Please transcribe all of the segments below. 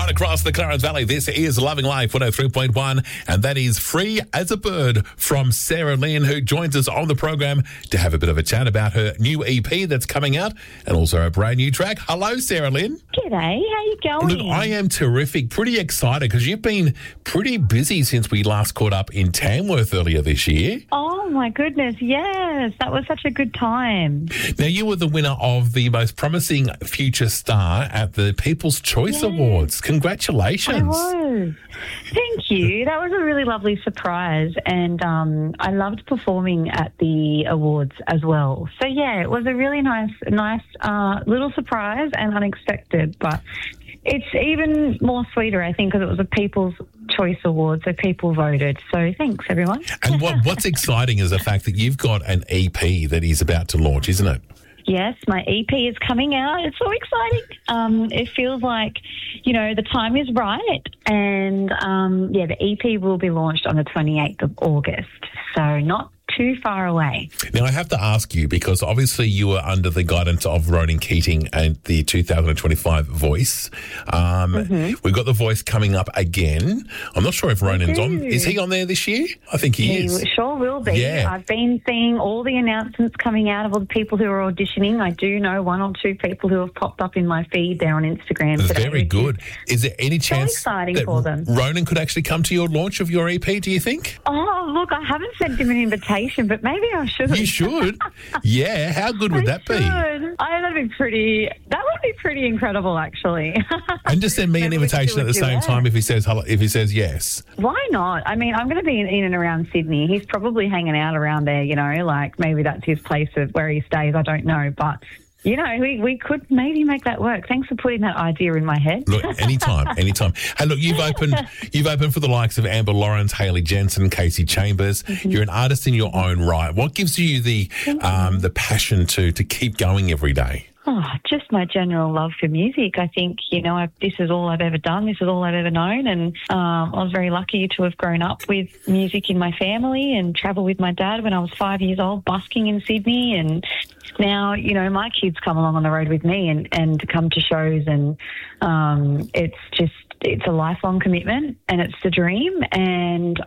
Right across the Clarence Valley, this is Loving Life 103.1, and that is Free as a Bird from Sarah Lynn, who joins us on the program to have a bit of a chat about her new EP that's coming out and also a brand new track. Hello, Sarah Lynn. G'day, how you going? Look, I am terrific, pretty excited because you've been pretty busy since we last caught up in Tamworth earlier this year. Oh, my goodness, yes, that was such a good time. Now, you were the winner of the Most Promising Future Star at the People's Choice Awards. Congratulations. I was. Thank you. That was a really lovely surprise, and I loved performing at the awards as well. So, yeah, it was a really nice little surprise and unexpected, but it's even more sweeter, I think, because it was a People's Choice Award, so people voted. So thanks, everyone. And what's exciting is the fact that you've got an EP that is about to launch, isn't it? Yes, my EP is coming out. It's so exciting. It feels like, the time is right. And, the EP will be launched on the 28th of August. So not too far away. Now, I have to ask you, because obviously you were under the guidance of Ronan Keating and the 2025 Voice. We've got the Voice coming up again. I'm not sure if Ronan's on. Is he on there this year? I think he is. He sure will be. Yeah. I've been seeing all the announcements coming out of all the people who are auditioning. I do know one or two people who have popped up in my feed there on Instagram. Very good. Is there any chance exciting that for them. Ronan could actually come to your launch of your EP, do you think? Oh, look, I haven't sent him an invitation, but maybe I should. You should. Yeah, how good would that be? That would be pretty incredible, actually. And just send me an invitation at the same time if he says yes. Why not? I mean, I'm going to be in and around Sydney. He's probably hanging out around there, like maybe that's his place of where he stays. I don't know, but we could maybe make that work. Thanks for putting that idea in my head. Look, anytime. Hey, look, you've opened for the likes of Amber Lawrence, Hayley Jensen, Casey Chambers. Mm-hmm. You're an artist in your own right. What gives you the passion to keep going every day? Oh, just my general love for music. I think, this is all I've ever done. This is all I've ever known. And I was very lucky to have grown up with music in my family and travel with my dad when I was 5 years old, busking in Sydney. And now, my kids come along on the road with me and to come to shows. And it's a lifelong commitment and it's the dream. And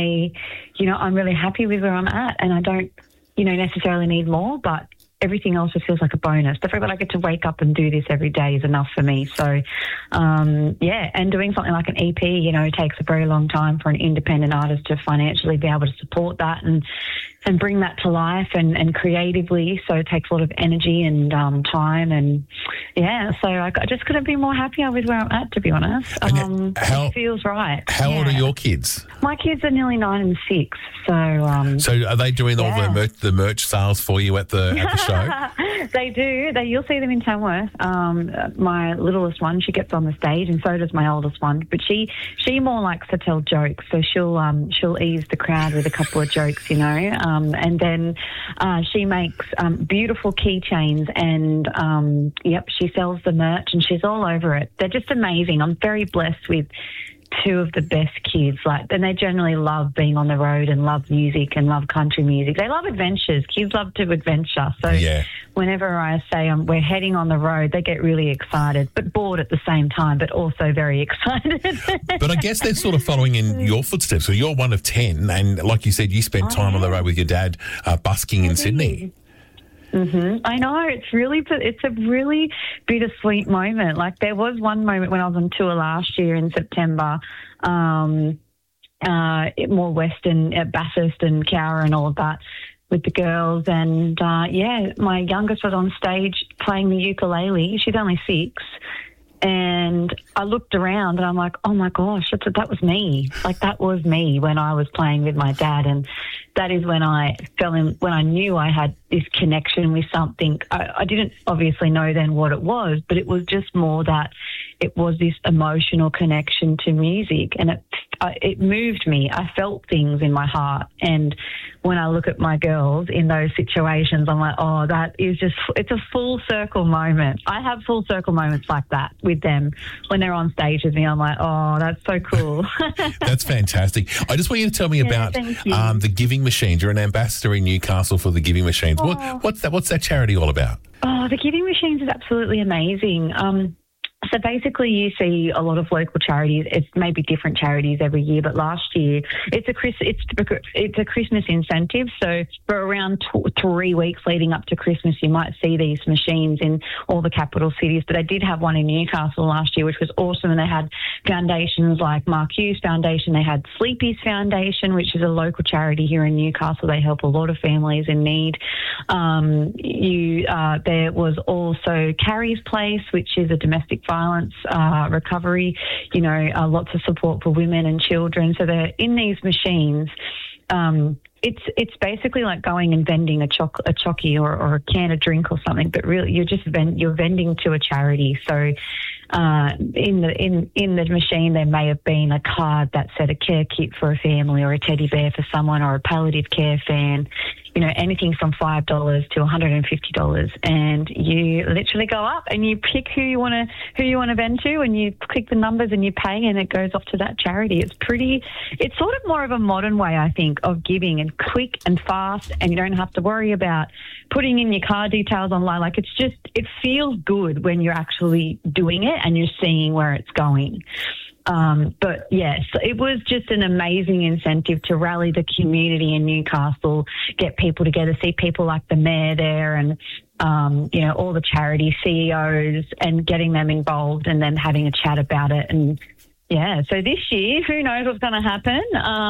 I'm really happy with where I'm at. And I don't, necessarily need more, but everything else just feels like a bonus. The fact that I get to wake up and do this every day is enough for me. So, and doing something like an EP, takes a very long time for an independent artist to financially be able to support that and bring that to life and creatively. So it takes a lot of energy and time. And, so I just couldn't be more happier with where I'm at, to be honest. It feels right. How old are your kids? My kids are nearly 9 and 6. So are they doing all the merch sales for you at the show? They do. You'll see them in Tamworth. My littlest one, she gets on the stage, and so does my oldest one. But she more likes to tell jokes, so she'll ease the crowd with a couple of jokes, and then she makes beautiful keychains, and she sells the merch, and she's all over it. They're just amazing. I'm very blessed with two of the best kids, and they generally love being on the road and love music and love country music. They love adventures. Kids love to adventure. So whenever I say we're heading on the road, they get really excited, but bored at the same time, but also very excited. But I guess they're sort of following in your footsteps. So you're one of 10, and like you said, you spent time on the road with your dad busking in Sydney. Mm-hmm. I know, it's a really bittersweet moment. Like, there was one moment when I was on tour last year in September, more Western, at Bathurst and Cowra and all of that with the girls. And, my youngest was on stage playing the ukulele. She's only 6. And I looked around and I'm like, oh my gosh, that was me. Like, that was me when I was playing with my dad. And that is when I when I knew I had this connection with something. I didn't obviously know then what it was, but it was just more that it was this emotional connection to music, and it moved me. I felt things in my heart. And when I look at my girls in those situations, I'm like, oh, that is it's a full circle moment. I have full circle moments like that with them when they're on stage with me. I'm like, oh, that's so cool. That's fantastic. I just want you to tell me about the Giving Machines. You're an ambassador in Newcastle for the Giving Machines. What's that charity all about? Oh, the Giving Machines is absolutely amazing. So basically, you see a lot of local charities. It's maybe different charities every year, but last year it's a Christmas incentive. So for around 3 weeks leading up to Christmas, you might see these machines in all the capital cities. But they did have one in Newcastle last year, which was awesome. And they had foundations like Mark Hughes Foundation. They had Sleepy's Foundation, which is a local charity here in Newcastle. They help a lot of families in need. There was also Carrie's Place, which is a domestic violence recovery, lots of support for women and children. So they're in these machines. It's basically like going and vending a chocky or a can of drink or something, but really you're vending to a charity. So in the machine there may have been a card that said a care kit for a family or a teddy bear for someone or a palliative care fan. Anything from $5 to $150, and you literally go up and you pick who you want to vend to, and you click the numbers and you pay, and it goes off to that charity. It's sort of more of a modern way, I think, of giving, and quick and fast, and you don't have to worry about putting in your card details online. Like, it feels good when you're actually doing it and you're seeing where it's going. But yes, it was just an amazing incentive to rally the community in Newcastle, get people together, see people like the mayor there and, all the charity CEOs, and getting them involved and then having a chat about it. And yeah, so this year, who knows what's going to happen?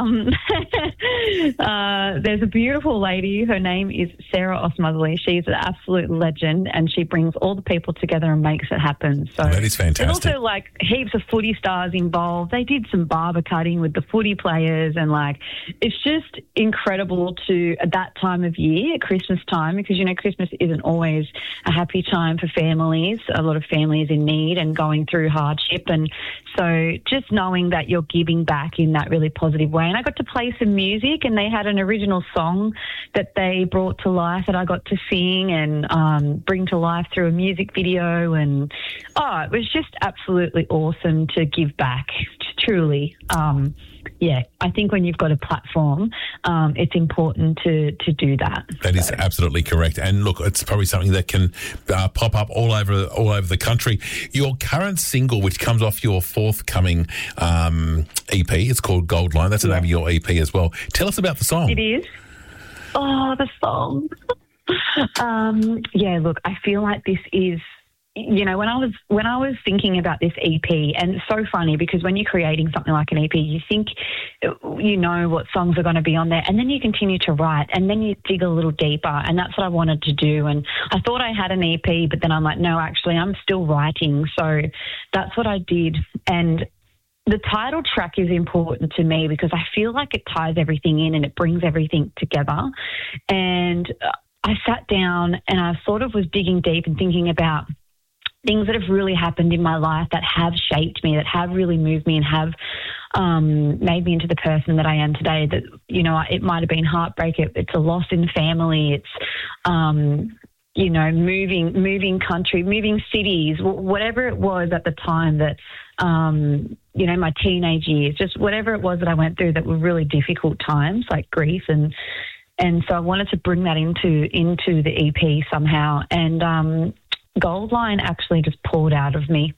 There's a beautiful lady. Her name is Sarah Osmotherley. She's an absolute legend, and she brings all the people together and makes it happen. So that is fantastic. There's also like heaps of footy stars involved. They did some barber cutting with the footy players, and it's just incredible at that time of year, Christmas time, because Christmas isn't always a happy time for families. A lot of families in need and going through hardship, and so just knowing that you're giving back in that really positive way. And I got to play some music, and they had an original song that they brought to life that I got to sing and bring to life through a music video. And, it was just absolutely awesome to give back, truly. I think when you've got a platform, it's important to do that. That is absolutely correct. And look, it's probably something that can pop up all over the country. Your current single, which comes off your forthcoming EP, it's called Gold Line. That's the name of your EP as well. Tell us about the song. It is. Oh, the song. Look, I feel like this is, when I was thinking about this EP, and it's so funny because when you're creating something like an EP, you think what songs are going to be on there, and then you continue to write, and then you dig a little deeper, and that's what I wanted to do. And I thought I had an EP, but then I'm like, no, actually, I'm still writing. So that's what I did. And the title track is important to me because I feel like it ties everything in and it brings everything together. And I sat down and I sort of was digging deep and thinking about things that have really happened in my life that have shaped me, that have really moved me and have made me into the person that I am today. That, it might have been heartbreak, it's a loss in family, it's, moving country, moving cities, whatever it was at the time that, my teenage years, just whatever it was that I went through that were really difficult times, like grief. And so I wanted to bring that into the EP somehow. And, Gold Line actually just poured out of me.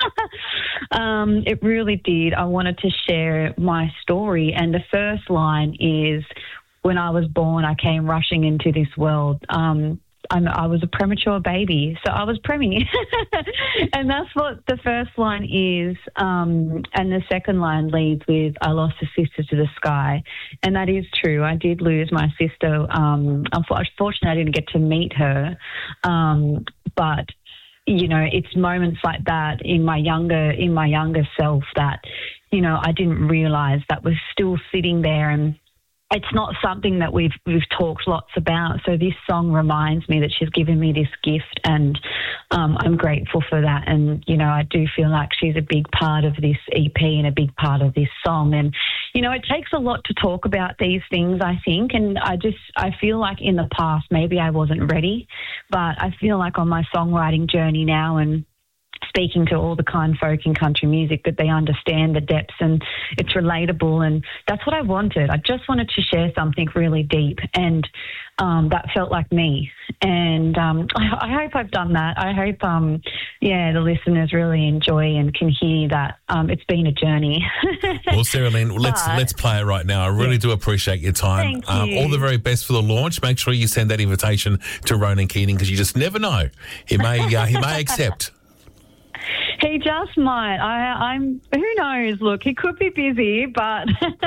It really did. I wanted to share my story. And the first line is, when I was born, I came rushing into this world. I was a premature baby, so I was preemie. And that's what the first line is. And the second line leads with, I lost a sister to the sky. And that is true. I did lose my sister. Unfortunately, I didn't get to meet her. But, it's moments like that in my younger self that, I didn't realise that was still sitting there, and it's not something that we've talked lots about. So this song reminds me that she's given me this gift, and I'm grateful for that. And, I do feel like she's a big part of this EP and a big part of this song. And, it takes a lot to talk about these things, I think. And I feel like in the past, maybe I wasn't ready, but I feel like on my songwriting journey now, and speaking to all the kind folk in country music, that they understand the depths and it's relatable. And that's what I wanted. I just wanted to share something really deep, and that felt like me. And I hope I've done that. I hope, the listeners really enjoy and can hear that it's been a journey. Well, Sarah Lynn, let's play it right now. I really do appreciate your time. Thank you. All the very best for the launch. Make sure you send that invitation to Ronan Keating, because you just never know. He may accept. He just might. I'm. Who knows? Look, he could be busy, but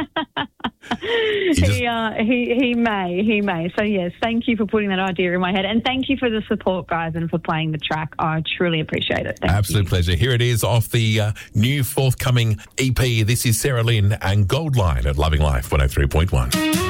he may. So yes, thank you for putting that idea in my head, and thank you for the support, guys, and for playing the track. I truly appreciate it. Thank Absolute you. pleasure. Here it is off the new forthcoming EP. This is Sarah Lynn and Goldline at Loving Life 103.1.